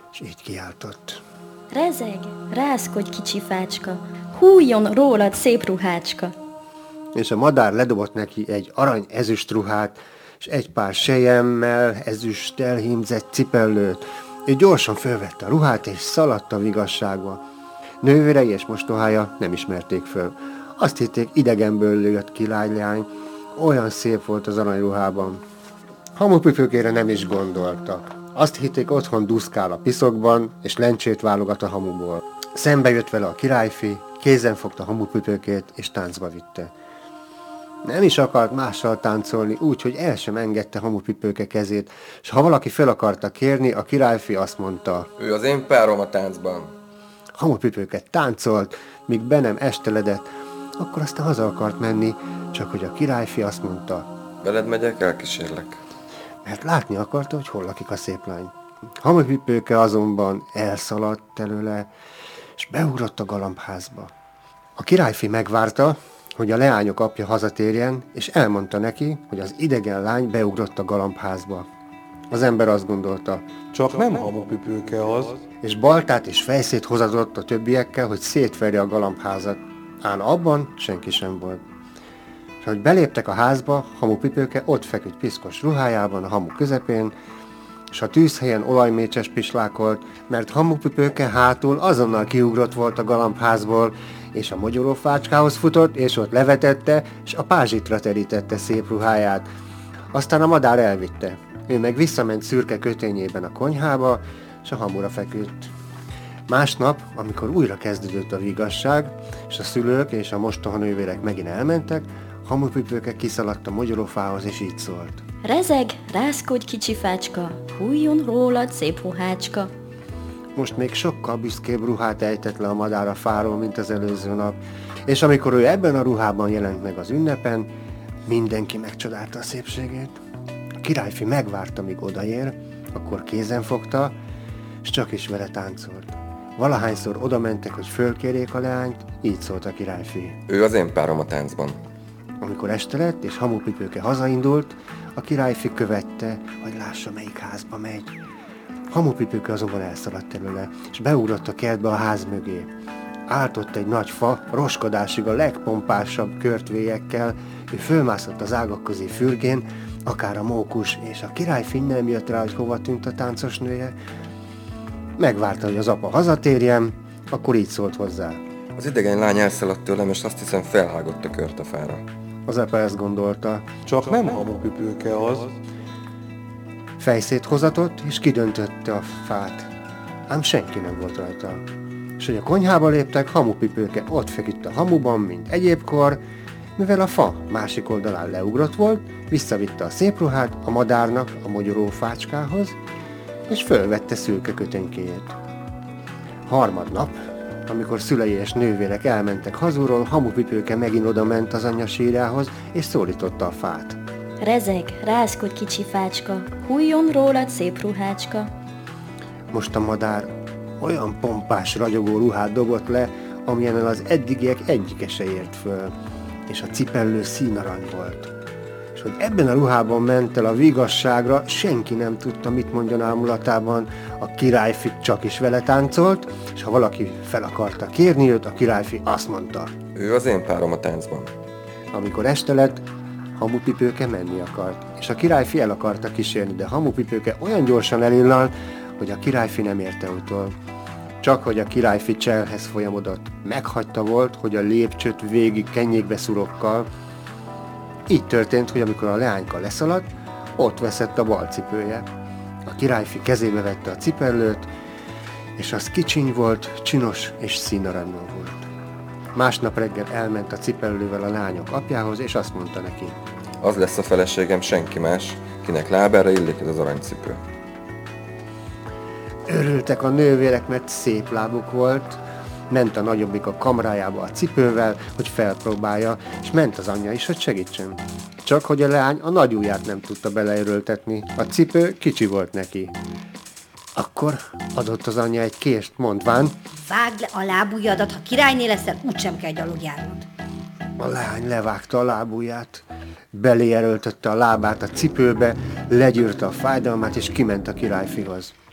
és így kiáltott. Rezeg, rázkodj, kicsi fácska, hújjon rólad szép ruhácska. És a madár ledobott neki egy arany-ezüst ruhát, és egy pár selyemmel, ezüsttel hímzett cipellőt. Ő gyorsan fölvette a ruhát, és szaladt a vigasságba. Nővérei és mostohája nem ismerték föl. Azt hitték, idegenből lőtt ki lány, olyan szép volt az aranyruhában. Hamupipőkére nem is gondoltak. Azt hitték, otthon duszkál a piszokban, és lencsét válogat a hamuból. Szembe jött vele a királyfi, kézen fogta Hamupipőkét, és táncba vitte. Nem is akart mással táncolni, úgy, hogy el sem engedte Hamupipőke kezét, és ha valaki fel akarta kérni, a királyfi azt mondta: ő az én párom a táncban. Hamupipőke táncolt, míg be nem esteledett, akkor aztán haza akart menni, csak hogy a királyfi azt mondta: veled megyek, elkísérlek. Mert látni akarta, hogy hol lakik a szép lány. Hamupipőke azonban elszaladt előle, és beugrott a galambházba. A királyfi megvárta, hogy a leányok apja hazatérjen, és elmondta neki, hogy az idegen lány beugrott a galambházba. Az ember azt gondolta, csak nem Hamupipőke az, és baltát és fejszét hozadott a többiekkel, hogy szétverje a galambházat. Ám abban senki sem volt. És ahogy beléptek a házba, Hamupipőke ott feküdt piszkos ruhájában a hamu közepén, és a tűzhelyen olajmécses pislákolt, mert Hamupipőke hátul azonnal kiugrott volt a galambházból, és a mogyorófácskához futott, és ott levetette, és a pázsitra terítette szép ruháját. Aztán a madár elvitte. Ő meg visszament szürke kötényében a konyhába, és a hamura feküdt. Másnap, amikor újra kezdődött a vigasság, és a szülők és a mostohanővérek megint elmentek, Hamupipőke kiszaladt a mogyorófához, és így szólt: Rezeg, rázkodj, kicsi fácska, hújjon rólad szép ruhácska. Most még sokkal büszkébb ruhát ejtett le a madár a fáról, mint az előző nap, és amikor ő ebben a ruhában jelent meg az ünnepen, mindenki megcsodálta a szépségét. A királyfi megvárta, míg odaér, akkor kézen fogta, és csak is vele táncolt. Valahányszor odamentek, hogy fölkérjék a leányt, így szólt a királyfi: ő az én párom a táncban. Amikor este lett, és Hamupipőke hazaindult, a királyfi követte, hogy lássa, melyik házba megy. Hamupipőke azonban elszaladt előle, és beugrott a kertbe a ház mögé. Állt ott egy nagy fa, roskadásig a legpompásabb körtvélyekkel, ő fölmászott az ágak közé fürgén, akár a mókus, és a királyfi nem jött rá, hogy hova tűnt a táncos nője. Megvárta, hogy az apa hazatérjen, akkor így szólt hozzá: az idegen lány elszaladt tőlem, és azt hiszem felhágott a kört a fára. Az apa ezt gondolta, csak nem Hamupipőke az, fejszét hozatott, és kidöntötte a fát. Ám senki nem volt rajta. És hogy a konyhába léptek, Hamupipőke ott feküdt a hamuban, mint egyébkor, mivel a fa másik oldalán leugrott volt, visszavitte a szép ruhát a madárnak a mogyorófácskához, és fölvette szürke kötenykéjét. Harmadnap, amikor szülei és nővérek elmentek hazulról, Hamupipőke megint oda ment az anyja sírjához, és szólította a fát: Rezeg, rázkodj, kicsi fácska, hújjon rólad szép ruhácska. Most a madár olyan pompás, ragyogó ruhát dobott le, amilyennel az eddigiek egyike se ért föl, és a cipellő színarany volt. És hogy ebben a ruhában ment el a vigasságra, senki nem tudta, mit mondjon ámulatában, a királyfi csak is vele táncolt, és ha valaki fel akarta kérni őt, a királyfi azt mondta: ő az én párom a táncban. Amikor este lett, Hamupipőke menni akart, és a királyfi el akarta kísérni, de Hamupipőke olyan gyorsan elillalt, hogy a királyfi nem érte utol. Csak hogy a királyfi cselhez folyamodott, meghagyta volt, hogy a lépcsőt végig kenjék be szurokkal. Így történt, hogy amikor a leányka leszaladt, ott veszett a bal cipője. A királyfi kezébe vette a cipellőt, és az kicsiny volt, csinos és színaranyú volt. Másnap reggel elment a cipellővel a lányok apjához, és azt mondta neki: az lesz a feleségem, senki más, kinek lábára illik ez az aranycipő. Örültek a nővérek, mert szép lábuk volt. Ment a nagyobbik a kamrájába a cipővel, hogy felpróbálja, és ment az anyja is, hogy segítsen. Csak hogy a leány a nagy ujját nem tudta beleerőltetni, a cipő kicsi volt neki. Akkor adott az anyja egy kést, mondván: vágd le a lábujjadat, ha királyné leszel, úgysem kell gyalogjárnod. A leány levágta a lábujját, belé erőltette a lábát a cipőbe, legyűrte a fájdalmát, és kiment a királyfihoz.